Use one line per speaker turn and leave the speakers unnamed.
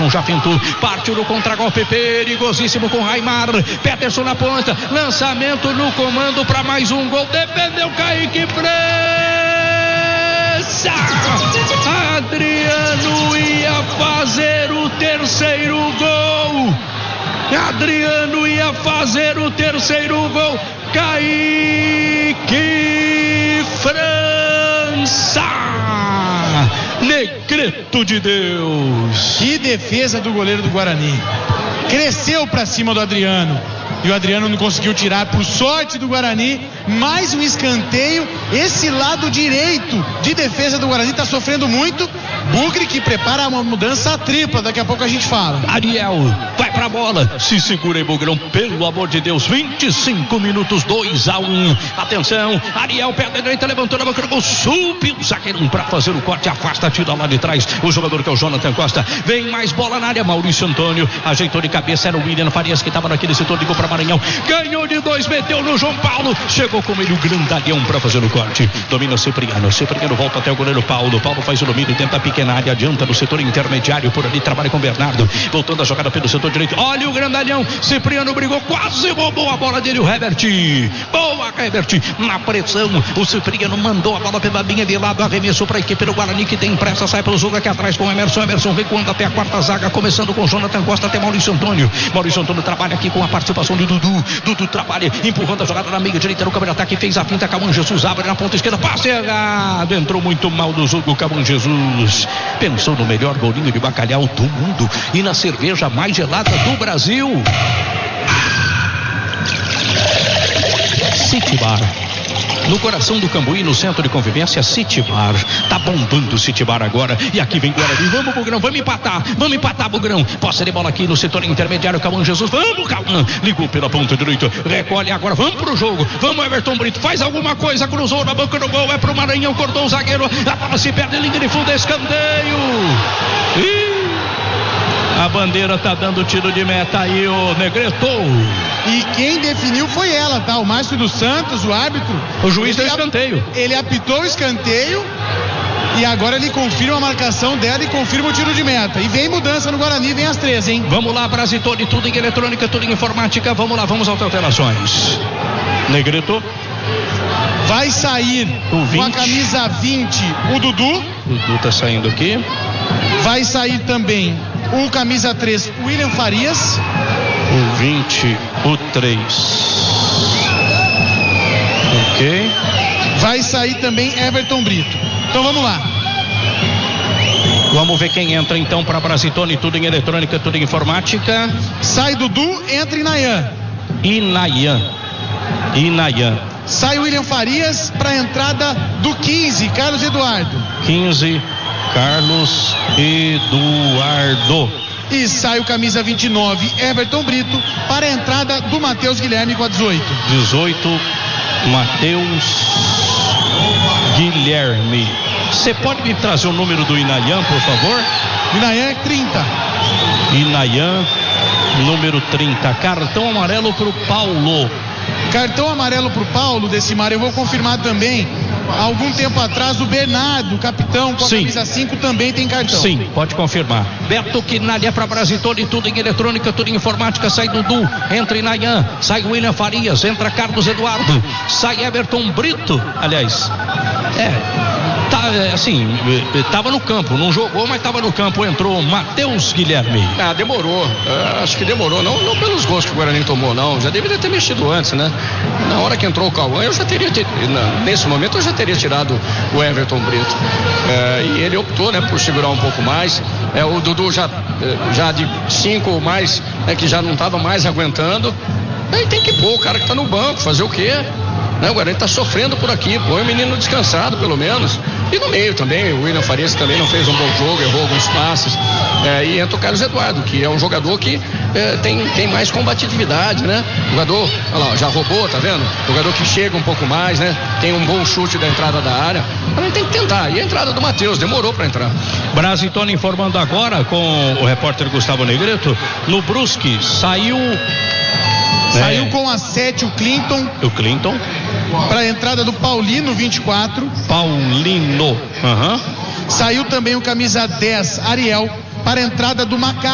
Emerson já pintou, partiu no contragolpe perigosíssimo com Raimar. Peterson na ponta, lançamento no comando para mais um gol. Defendeu Kaique França. Adriano ia fazer o terceiro gol. Adriano ia fazer o terceiro gol. Kaique França. Negreto de Deus.
Que defesa do goleiro do Guarani. Cresceu pra cima do Adriano. E o Adriano não conseguiu tirar, por sorte do Guarani. Mais um escanteio. Esse lado direito de defesa do Guarani está sofrendo muito. Bugre que prepara uma mudança tripla. Daqui a pouco a gente fala.
Ariel vai pra bola. Se segura aí, Bugrão, pelo amor de Deus. 25 minutos, 2-1. Atenção, Ariel, pé da direita, levantou na boca do gol. Subiu o zagueiro pra fazer o corte. Afasta, tira lá de trás. O jogador que é o Jonathan Costa. Vem mais bola na área. Maurício Antônio ajeitou de cabeça. Era o William Farias que estava naquele setor. Ligou pra Maranhão. Ganhou de 2, meteu no João Paulo. Chegou com ele o grandalhão pra fazer o corte. Domina Cipriano. Cipriano volta até o goleiro Paulo. Paulo faz o domínio e tenta pequena área. Adianta no setor intermediário. Por ali trabalha com Bernardo. Voltando a jogada pelo setor direito. Olha o grandalhão. Cipriano brigou. Quase roubou a bola dele. O Herbert. Boa, Herbert. Na pressão. O Cipriano mandou a bola pela linha de lado. Arremessou pra equipe do Guarani que tem pressa. Sai pelo jogo aqui atrás com o Emerson. Emerson recuando até a quarta zaga. Começando com Jonathan Costa até Maurício Antônio. Maurício Antônio trabalha aqui com a participação de Dudu. Dudu trabalha empurrando a jogada na meia direita no câmera ataque. Fez a finta. Caban Jesus abre na ponta esquerda. Passe errado. Entrou muito mal do jogo. Caban Jesus pensou no melhor bolinho de bacalhau do mundo e na cerveja mais gelada do Brasil. City Bar. No coração do Cambuí, no centro de convivência, City Bar. Tá bombando o City Bar agora. E aqui vem Guarani. Vamos, Bugrão, vamos empatar, Bugrão. Posse de bola aqui no setor intermediário. Calma, Jesus, vamos, Calma. Ligou pela ponta direita, recolhe agora, vamos pro jogo. Vamos, Everton Brito, faz alguma coisa. Cruzou na boca do gol, é pro Maranhão, cortou o zagueiro. A bola se perde, linha de fundo, escanteio. A bandeira tá dando tiro de meta aí, o Negreto.
E quem definiu foi ela, tá? O Márcio dos Santos, o árbitro.
O juiz deu escanteio.
Ele apitou o escanteio e agora ele confirma a marcação dela e confirma o tiro de meta. E vem mudança no Guarani, vem as 3, hein?
Vamos lá, Brasitone, tudo em eletrônica, tudo em informática. Vamos lá, vamos às alterações. Negreto.
Vai sair com a camisa 20 o Dudu.
Dudu tá saindo aqui.
Vai sair também o camisa 3, William Farias.
O 20, o 3. Ok.
Vai sair também Everton Brito. Então vamos lá.
Vamos ver quem entra então para Brasitone, tudo em eletrônica, tudo em informática.
Sai Dudu, entra Inayan.
Inayan.
Sai William Farias para a entrada do 15, Carlos Eduardo.
15, Carlos Eduardo.
E sai o camisa 29, Everton Brito, para a entrada do Matheus Guilherme com a 18.
18, Matheus Guilherme. Você pode me trazer o número do Inayan, por favor?
Inayan é 30.
Inayan, número 30. Cartão amarelo para o Paulo.
Cartão amarelo para o Paulo, Decimar. Eu vou confirmar também. Há algum tempo atrás, o Bernardo, capitão com a camisa 5, também tem cartão.
Sim, pode confirmar. Beto Quinalha para Brasitone, tudo em eletrônica, tudo em informática. Sai Dudu, entra Inayan, sai William Farias, entra Carlos Eduardo, sai Everton Brito. Aliás, tava no campo, não jogou, mas tava no campo. Entrou Matheus Guilherme.
Demorou. Acho que demorou, não pelos gols que o Guarani tomou, não. Já deveria ter mexido antes, né? Na hora que entrou o Cauã, nesse momento eu já teria tirado o Everton Brito. E ele optou, né, por segurar um pouco mais. O Dudu já de 5 ou mais, que já não estava mais aguentando. Aí tem que pôr o cara que está no banco, fazer o quê? O Guarani está sofrendo por aqui, põe o menino descansado pelo menos. E no meio também, o William Farias também não fez um bom jogo, errou alguns passes. E entra o Carlos Eduardo, que é um jogador que tem mais combatividade, né? Jogador, olha lá, já roubou, tá vendo? Jogador que chega um pouco mais, né? Tem um bom chute da entrada da área. Também tem que tentar. E a entrada do Matheus, demorou para entrar.
Brasitone informando agora com o repórter Gustavo Negreto. No Brusque, saiu
com a 7 o Clinton.
O Clinton.
Para a entrada do Paulino, 24.
Paulino.
Saiu também o camisa 10, Ariel, para a entrada do Macá.